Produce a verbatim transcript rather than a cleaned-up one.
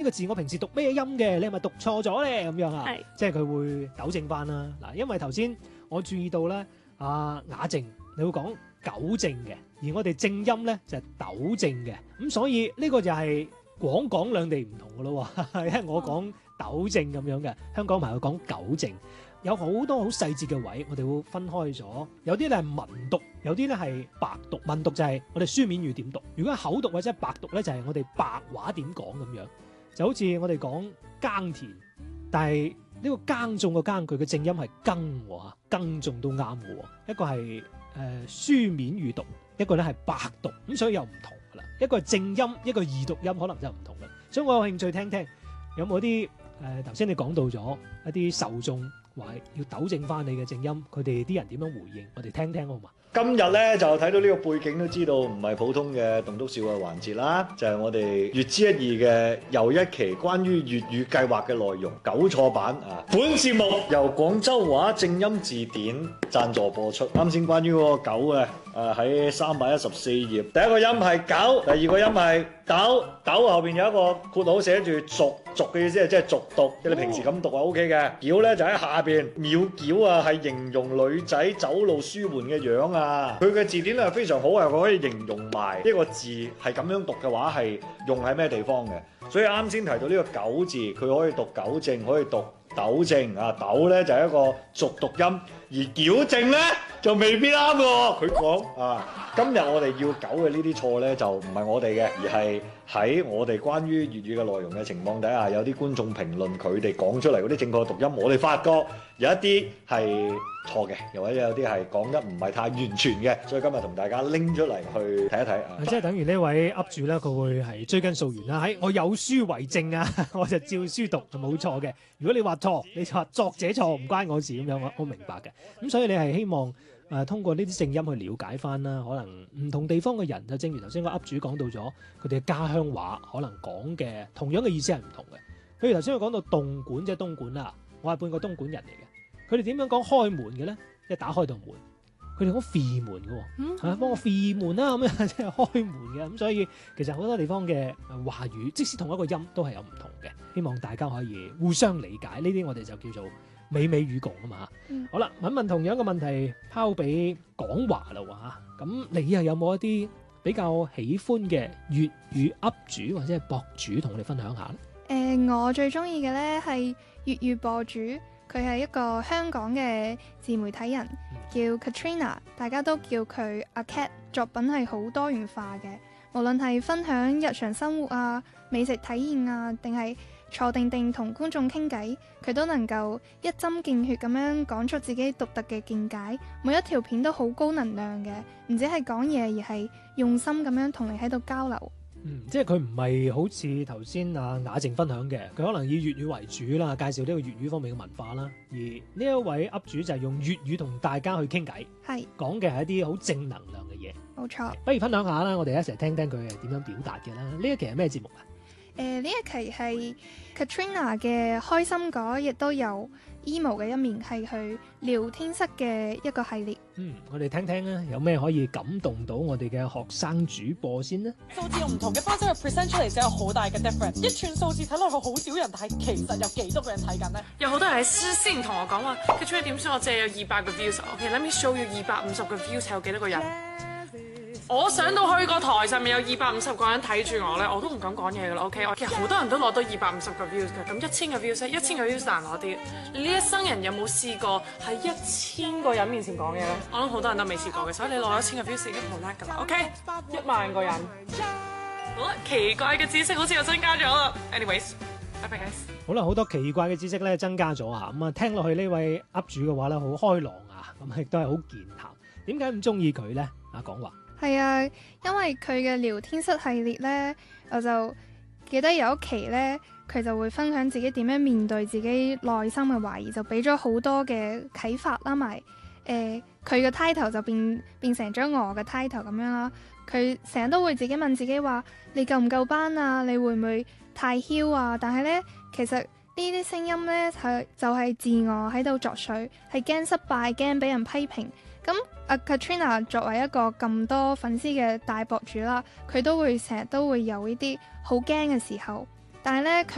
個字我平時讀咩音嘅，你係咪讀錯咗咧？咁樣啊， 係即係佢會糾正翻啦。嗱，因為頭先我注意到咧，阿雅靜你會講糾正嘅，而我哋正音咧就係糾正嘅，咁所以呢個就係廣港兩地唔同嘅咯喎，因為我講糾正咁樣嘅，香港朋友講糾正。有好多好細節嘅位，我哋會分開咗。有啲咧係文讀，有啲咧係白讀。文讀就係我哋書面語點讀，如果係口讀或者白讀咧，就係我哋白話點講咁樣。就好似我哋講耕田，但係呢個耕種個耕，佢嘅正音係耕喎，耕種都啱嘅喎。一個係誒、呃、書面語讀，一個咧係白讀，咁所以又唔同噶啦。一個係正音，一個異讀音，可能就唔同啦。所以我有興趣聽聽有冇啲誒頭先你講到咗一啲受眾。話要糾正翻你嘅正音，佢哋啲人點樣回應？我哋聽聽好嘛？ 今日咧就睇到呢個背景都知道唔係普通嘅棟篤笑嘅環節啦，就係、是、我哋粵知一二嘅又一期關於粵語計劃嘅內容糾錯版啊！本節目由廣州話正音字典贊助播出。啱先關於嗰個糾嘅誒喺三百一十四頁，第一個音係糾，第二個音係糾，糾後邊有一個括號寫住俗，俗嘅意思係即係俗讀，即係你平時咁讀係 O K 嘅。矯咧就喺下邊，秒矯啊係形容女仔走路舒緩嘅樣啊。佢嘅字典咧係非常好，係佢可以形容埋呢個字係咁樣讀嘅話係用喺咩地方嘅。所以啱先提到呢個糾字，佢可以讀糾正，可以讀糾正啊。糾咧就係一個俗讀音，而矯正咧就未必啱喎。佢講啊，今日我哋要糾嘅呢啲錯咧就唔係我哋嘅，而係喺我哋關於粵語嘅內容嘅情況底下，有啲觀眾評論佢哋講出嚟嗰啲正確讀音，我哋發覺有一啲係錯嘅，又或者有啲係講得唔係太完全嘅，所以今日同大家拎出嚟去睇一睇啊！ 即係等於呢位噏住咧，佢會係追根溯源啦。喺我有書為證啊，我就照書讀係冇錯嘅。如果你話錯，你就話作者錯，唔關我事咁樣，我我明白嘅。咁所以你係希望誒、呃、通過呢啲正音去了解翻啦，可能唔同地方嘅人就正如頭先個噏主講到咗，佢哋嘅家鄉話可能講嘅同樣嘅意思係唔同嘅。譬如頭先我講到東莞，即係東莞啦，我係半個東莞人嚟嘅。佢哋點樣講開門嘅咧？即係打開道門，佢哋講飛門嘅喎，嚇幫我飛門啦咁樣，即係開門嘅。咁所以其實好多地方嘅話語，即使同一個音都係有唔同嘅。希望大家可以互相理解，呢啲我哋就叫做美美與共啊嘛。嗯、好啦，問問同樣嘅問題拋俾廣華啦喎，咁你又有冇一啲比較喜歡嘅粵語 up 主或者係博主同我哋分享下咧？ 誒、呃，我最中意嘅咧係粵語博主。佢係一個香港嘅自媒體人，叫 Katrina， 大家都叫佢阿 Cat。作品係好多元化嘅，無論係分享日常生活啊、美食體驗啊，定係坐定定同觀眾傾偈，佢都能夠一針見血咁樣講出自己獨特嘅見解。每一條片都好高能量嘅，唔止係講嘢，而係用心咁樣同你喺度交流。 嗯，即係佢唔係好似頭先阿雅靜分享嘅，佢可能以粵語為主啦，介紹呢個粵語方面嘅文化啦。而呢一位 up 主就係用粵語同大家去傾偈，係講嘅係一啲好正能量嘅嘢。冇錯，不如分享下啦，我哋一齊聽聽佢係點樣表達嘅啦。呢一期係咩節目啊？ 誒、呃，呢一期係 Katrina 嘅開心果，亦都有 emo 嘅一面，係佢聊天室嘅一個系列。 嗯，我哋聽聽啊，有咩可以感動到我哋嘅學生主播先呢？ 數字用唔同嘅方式去 present 出嚟，就有好大嘅 difference。一串數字睇落去好少人睇，其實有幾多個人睇緊呢？ 有好多人喺私先同我講話 Katrina 點算？我淨係有二百個 views。OK，let me show you 二百五十個 views 係有幾多個人？我上到去個台上面有二百五十個人睇住我咧，我都唔敢講嘢噶啦。OK，我其實好多人都攞到二百五十個 views 嘅，咁一千個 views，一千個 views 難攞啲。你呢一生人有冇試過喺一千個人面前講嘢咧？我諗好多人都未試過嘅，所以你攞一千個 views 已經好叻噶啦。OK，一萬個人，好啦，奇怪嘅知識好似又增加咗啦。Anyways，拜拜 guys。 好啦，好多奇怪嘅知識咧增加咗啊！咁啊，聽落去呢位 up 主嘅話咧，好開朗啊，咁亦都係好健談。點解咁中意佢咧？啊，講話。 係啊，因為佢嘅聊天室系列呢，我就記得有一期呢，佢就會分享自己點樣面對自己內心嘅懷疑，就俾咗好多嘅啟發啦，埋誒佢嘅 title 就變變成咗我嘅 title 咁樣啦。佢成日都會自己問自己話：你夠唔夠班啊？你會唔會太囂啊？但係呢，其實呢啲聲音呢，係就係、是、自我喺度作祟，係驚失敗，驚俾人批評。咁阿 Katrina 作為一個咁多粉絲嘅大博主啦，佢都會成日都會有呢啲好驚嘅時候，但係咧佢